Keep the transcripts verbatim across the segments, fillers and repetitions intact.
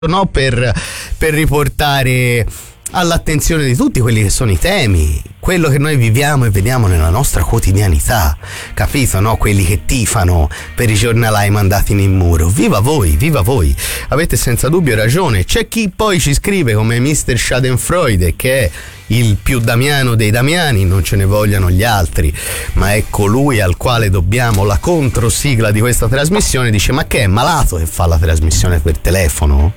no, per, per riportare all'attenzione di tutti quelli che sono i temi, quello che noi viviamo e vediamo nella nostra quotidianità, capito, no? Quelli che tifano per i giornalai mandati in muro. Viva voi, viva voi, avete senza dubbio ragione. C'è chi poi ci scrive come mister Schadenfreude, che è il più damiano dei damiani, non ce ne vogliano gli altri, ma è colui al quale dobbiamo la controsigla di questa trasmissione. Dice: ma che è malato che fa la trasmissione per telefono?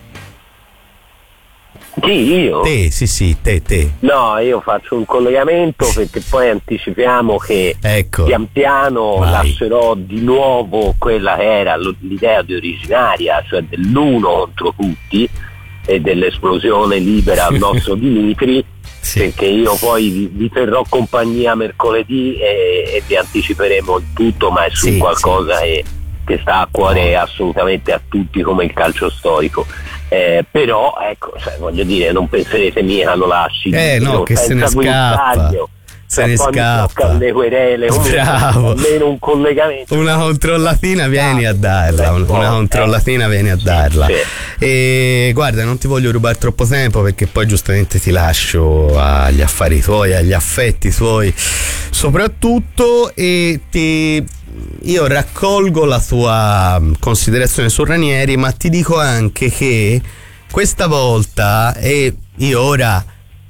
Chi, io? Te, sì sì, te, te. No, io faccio un collegamento perché poi anticipiamo che ecco. pian piano Vai. lascerò di nuovo quella che era l'idea di originaria, cioè dell'uno contro tutti e dell'esplosione libera al nostro Dimitri, sì. Perché io poi vi, vi terrò compagnia mercoledì e, e vi anticiperemo il tutto, ma è su sì, qualcosa sì, che, che sta a cuore no. assolutamente a tutti, come il calcio storico. Eh, però ecco, cioè, voglio dire, non penserete mica lo lasci eh no, che se ne scappa se cioè, ne scappa le querele, bravo, almeno un collegamento, una controllatina vieni a darla, un, una controllatina vieni a darla. Sì. E guarda, non ti voglio rubare troppo tempo perché poi giustamente ti lascio agli affari tuoi, agli affetti tuoi soprattutto, e ti io raccolgo la tua considerazione su Ranieri, ma ti dico anche che questa volta, e io ora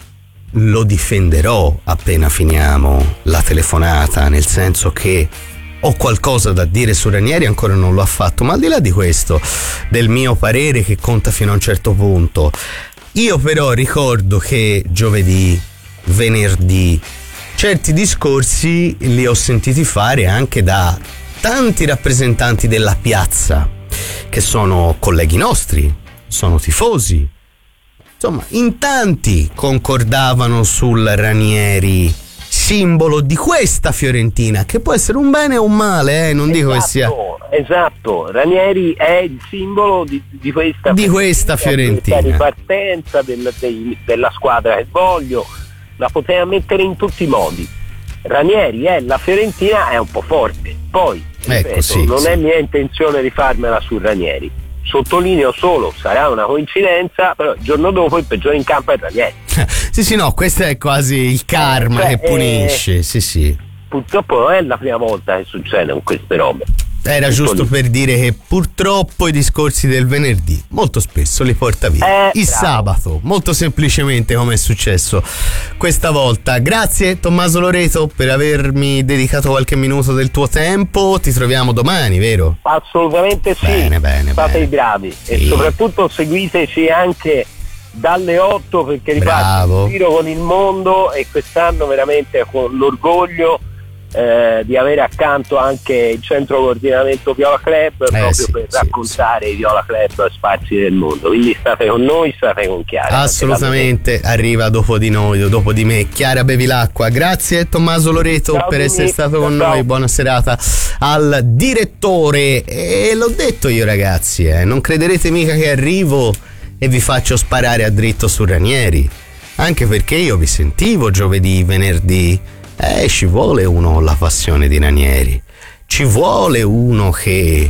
lo difenderò appena finiamo la telefonata, nel senso che ho qualcosa da dire su Ranieri, ancora non l'ho affatto, ma al di là di questo, del mio parere che conta fino a un certo punto, io però ricordo che giovedì, venerdì, certi discorsi li ho sentiti fare anche da tanti rappresentanti della piazza, che sono colleghi nostri, sono tifosi. Insomma, in tanti concordavano sul Ranieri, simbolo di questa Fiorentina, che può essere un bene o un male, eh? non esatto, dico che sia... Esatto, Ranieri è il simbolo di, di questa di questa Fiorentina. Di partenza del, dei, della squadra che voglio, la poteva mettere in tutti i modi. Ranieri è la Fiorentina, è un po' forte. Poi, ripeto, ecco, sì, non sì. è mia intenzione rifarmela su Ranieri. Sottolineo solo, sarà una coincidenza, però il giorno dopo il peggiore in campo è Ranieri. sì, sì, no, questo è quasi il karma eh, cioè, che punisce, eh, sì, sì. Purtroppo non è la prima volta che succede con queste robe. Era Tutto giusto lì. per dire che purtroppo i discorsi del venerdì molto spesso li porta via Eh, il bravo. sabato, molto semplicemente, come è successo questa volta. Grazie Tommaso Loreto per avermi dedicato qualche minuto del tuo tempo. Ti troviamo domani, vero? Assolutamente sì. Bene, bene, Fate bene. i bravi. Sì. E soprattutto seguiteci anche dalle otto, perché riparte Bravo. in giro con il mondo, e quest'anno veramente con l'orgoglio eh, di avere accanto anche il centro coordinamento Viola Club, Eh, proprio sì, per sì, raccontare i Viola Club sparsi nel mondo. Quindi state con noi, state con Chiara. Assolutamente, arriva dopo di noi, dopo di me, Chiara Bevilacqua. Grazie Tommaso Loreto Ciao, per Dini. essere stato con Ciao. noi, buona serata al direttore. E l'ho detto io, ragazzi, eh, non crederete mica che arrivo e vi faccio sparare a dritto su Ranieri, anche perché io vi sentivo giovedì, venerdì. Eh, ci vuole uno con la passione di Ranieri, ci vuole uno che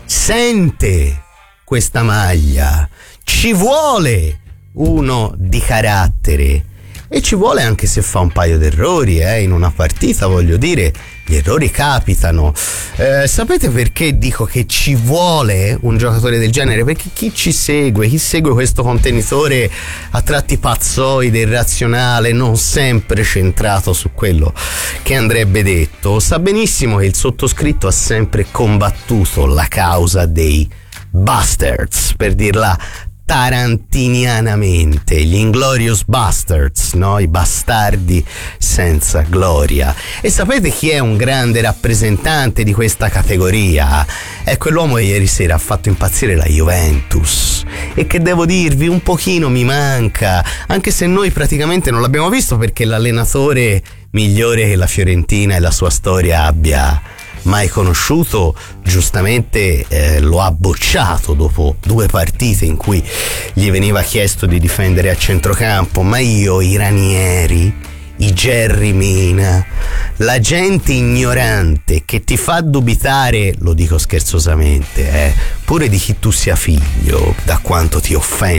sente questa maglia, ci vuole uno di carattere, e ci vuole anche se fa un paio d'errori eh, in una partita, voglio dire, gli errori capitano. Eh, sapete perché dico che ci vuole un giocatore del genere? Perché chi ci segue, chi segue questo contenitore a tratti pazzoide, irrazionale, non sempre centrato su quello che andrebbe detto, sa benissimo che il sottoscritto ha sempre combattuto la causa dei bastards, per dirla tarantinianamente, gli Inglorious Bastards, no? I bastardi senza gloria. E sapete chi è un grande rappresentante di questa categoria? È quell'uomo che ieri sera ha fatto impazzire la Juventus, e che devo dirvi un pochino mi manca, anche se noi praticamente non l'abbiamo visto, perché l'allenatore migliore che la Fiorentina e la sua storia abbia mai conosciuto giustamente eh, lo ha bocciato dopo due partite in cui gli veniva chiesto di difendere a centrocampo. Ma io i Ranieri i Jerry Mina, la gente ignorante che ti fa dubitare, lo dico scherzosamente, eh, pure di chi tu sia figlio, da quanto ti offende